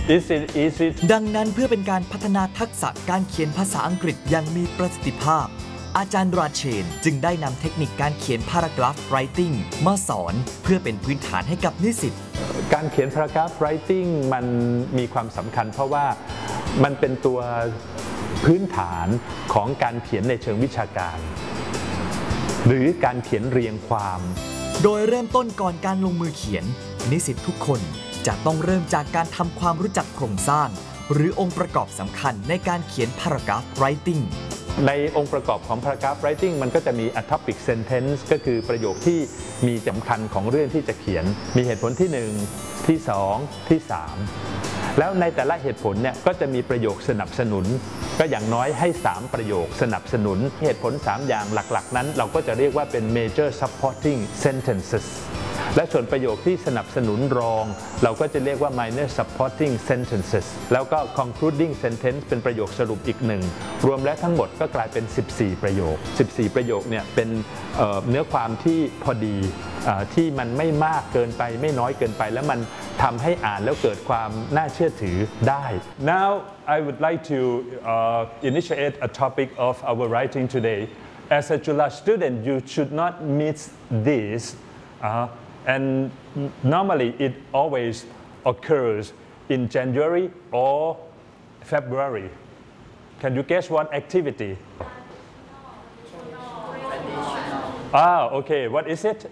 Is it easy ดังนั้นเพื่อเป็นการพัฒนาทักษะการเขียนภาษาอังกฤษอย่างมีประสิทธิภาพอาจารย์ราเชนจึงได้นำเทคนิคการเขียน Paragraph Writing มาสอนเพื่อเป็นพื้นฐานให้กับนิสิตการเขียน Paragraph Writing มันมีความสำคัญเพราะว่ามันเป็นตัวพื้นฐานของการเขียนในเชิงวิชาการหรือการเขียนเรียงความโดยเริ่มต้นก่อนการลงมือเขียนนิสิตทุกคนจะต้องเริ่มจากการทำความรู้จักโครงสร้างหรือองค์ประกอบสำคัญในการเขียน Paragraph Writing ในองค์ประกอบของ Paragraph Writing มันก็จะมี a topic sentence ก็คือประโยคที่มีสำคัญของเรื่องที่จะเขียนมีเหตุผลที่1ที่2ที่3แล้วในแต่ละเหตุผลเนี่ยก็จะมีประโยคสนับสนุนก็อย่างน้อยให้3ประโยคสนับสนุนเหตุผล3อย่างหลักๆนั้นเราก็จะเรียกว่าเป็น major supporting sentences และส่วนประโยคที่สนับสนุนรองเราก็จะเรียกว่า minor supporting sentences แล้วก็ concluding sentence เป็นประโยคสรุปอีกหนึ่งรวมแล้วทั้งหมดก็กลายเป็น14ประโยค14ประโยคเนี่ยเป็นเนื้อความที่พอดีที่มันไม่มากเกินไปไม่น้อยเกินไปแล้วมันทำให้อ่านแล้วเกิดความน่าเชื่อถือได้ Now I would like to initiate a topic of our writing today. As a Juฬาstudent, you should not miss this. And normally it always occurs in January or February. Can you guess what activity? Okay. What is it?